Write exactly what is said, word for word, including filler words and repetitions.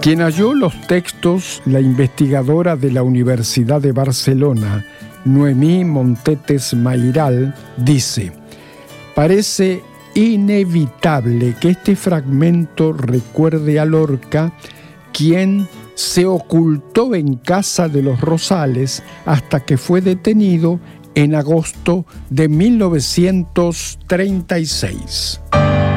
Quien halló los textos, la investigadora de la Universidad de Barcelona, Noemí Montetes Mairal, dice: parece inevitable que este fragmento recuerde a Lorca, quien se ocultó en casa de los Rosales hasta que fue detenido en agosto de mil novecientos treinta y seis.